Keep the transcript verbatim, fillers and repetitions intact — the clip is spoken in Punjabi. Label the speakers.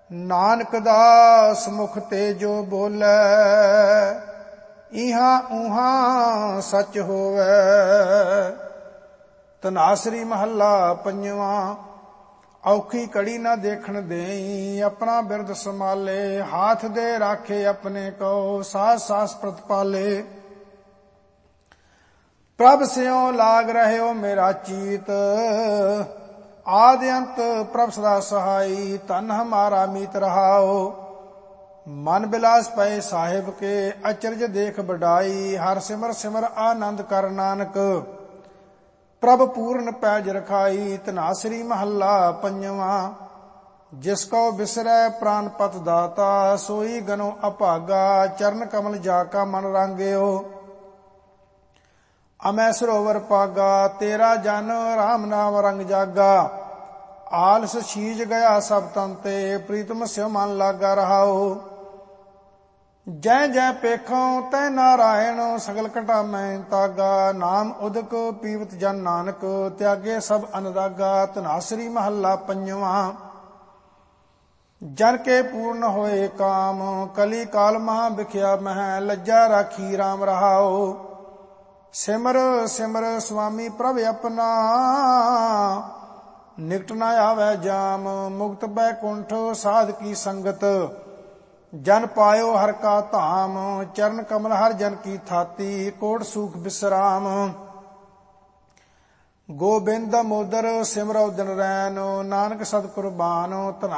Speaker 1: ਨਾਨਕ ਦਾਸ ਮੁਖ ਤੇ ਜੋ ਬੋਲੇ, ਇਹਾਂ ਉਹਾਂ ਸੱਚ ਹੋਵੇ। ਧਨਾਸਰੀ ਮਹੱਲਾ ਪੰਜਵਾਂ। ਔਖੀ ਘੜੀ ਨਾ ਦੇਖਣ ਦੇਈ, ਆਪਣਾ ਬਿਰਦ ਸੰਭਾਲੇ। ਹਾਥ ਦੇ ਰਾਖੇ ਆਪਣੇ ਕੋ, ਸਾਸ ਸਾਸ ਪ੍ਰਤਪਾਲੇ। ਪ੍ਰਭ ਸਿਉ ਲਾਗ ਰਹਿਓ ਮੇਰਾ ਚੀਤ, ਆਦ ਅੰਤ ਪ੍ਰਭ ਸਦਾ ਸਹਾਈ। ਧਨ ਹਮਾਰਾ ਮੀਤ ਰਹਾਓ, ਮਨ ਬਿਲਾਸ ਪਏ ਸਾਹਿਬ ਕੇ। ਅਚਰਜ ਦੇਖ ਬਡਾਈ, ਹਰ ਸਿਮਰ ਸਿਮਰ ਆਨੰਦ ਕਰ ਨਾਨਕ। ਪ੍ਰਭ ਪੂਰਨ ਪੈਜ ਰਖਾਈ। ਧਨਾਸਰੀ ਮਹੱਲਾ ਪੰਜਵਾਂ। ਜਿਸ ਕੋ ਬਿਸਰੈ ਪ੍ਰਾਨ ਪਤ ਦਾਤਾ, ਸੋਈ ਗਨੋ ਅਭਾਗਾ। ਚਰਨ ਕਮਲ ਜਾ ਕਾ ਮਨ ਰਾਂਗਿਓ, ਅਮੈ ਸਰੋਵਰ ਪਾਗਾ। ਤੇਰਾ ਜਨ ਰਾਮ ਨਾਮ ਰੰਗ ਜਾਗਾ, ਆਲਸ ਛੀਜ ਗਿਆ ਸਭ ਤਨ ਤੇ। ਪ੍ਰੀਤਮ ਸਿਉ ਮਨ ਲਾਗਾ ਰਹਾਓ, ਜੈ ਜੈ ਪੇਖੋਂ ਤੈ ਨਾਰਾਇਣ। ਸਗਲ ਘਟਾ ਮੈਂ ਤਾਗਾ, ਨਾਮ ਉਦਕ ਪੀਵਤ ਜਨ ਨਾਨਕ। ਤਿਆਗੇ ਸਭ ਅਨਦਾਗਾ। ਧਨਾਸਰੀ ਮਹੱਲਾ ਪੰਜਵਾਂ। ਜਨ ਕੇ ਪੂਰਨ ਹੋਏ ਕਾਮ, ਕਲੀ ਕਾਲ ਮਹਾ ਬਿਖਿਆ ਮਹਿ। ਲੱਜਾ ਰਾਖੀ ਰਾਮ ਰਹਾਓ, ਸਿਮਰ ਸਿਮਰ ਸੁਆਮੀ ਪ੍ਰਭ ਆਪਣਾ। ਨਿਕਟ ਨਾ ਆਵੈ ਜਾਮ, ਮੁਕਤ ਬੈਕੁੰਠ ਸਾਧ ਕੀ ਸੰਗਤ। ਜਨ ਪਾਇਓ ਹਰ ਕਾ ਧਾਮ, ਚਰਨ ਕਮਲ ਹਰ ਜਨ ਕੀ ਥਾਤੀ। ਕੋਟ ਸੂਖ ਬਿਸਰਾਮ, ਗੋਬਿੰਦ ਮੋਦਰ ਸਿਮਰਉ ਦਿਨ ਰੈਨ। ਨਾਨਕ ਸਤ ਕੁਰਬਾਨ।